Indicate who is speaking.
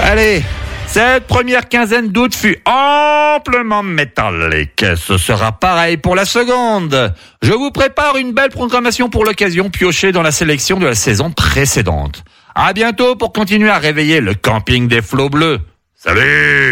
Speaker 1: Allez, cette première quinzaine d'août fut amplement métallique. Ce sera pareil pour la seconde. Je vous prépare une belle programmation pour l'occasion, piochée dans la sélection de la saison précédente. À bientôt pour continuer à réveiller le camping des flots bleus. Salut!